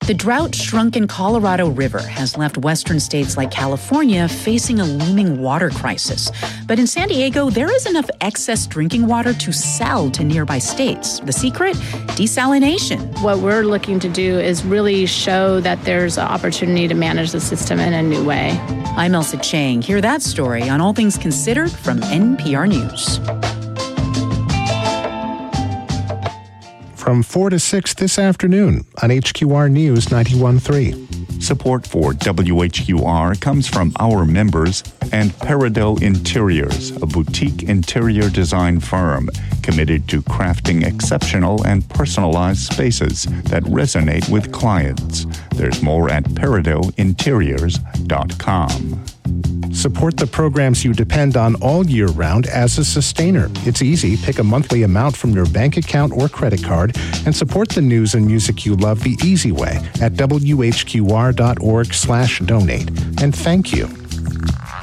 The drought-shrunken Colorado River has left western states like California facing a looming water crisis. But in San Diego, there is enough excess drinking water to sell to nearby states. The secret? Desalination. What we're looking to do is really show that there's an opportunity to manage the system in a new way. I'm Elsa Chang. Hear that story on All Things Considered from NPR News. From 4 to 6 this afternoon on HQR News 91.3. Support for WHQR comes from our members and Peridot Interiors, a boutique interior design firm committed to crafting exceptional and personalized spaces that resonate with clients. There's more at peridotinteriors.com. Support the programs you depend on all year round as a sustainer. It's easy. Pick a monthly amount from your bank account or credit card and support the news and music you love the easy way at whqr.org/donate. And thank you.